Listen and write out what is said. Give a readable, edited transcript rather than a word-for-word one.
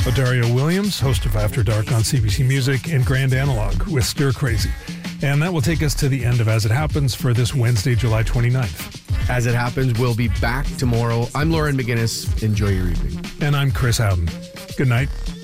Dario Williams, host of After Dark on CBC Music, and Grand Analog with Stir Crazy. And that will take us to the end of As It Happens for this Wednesday, July 29th. As It Happens, we'll be back tomorrow. I'm Lauren McGinnis. Enjoy your evening. And I'm Chris Howden. Good night.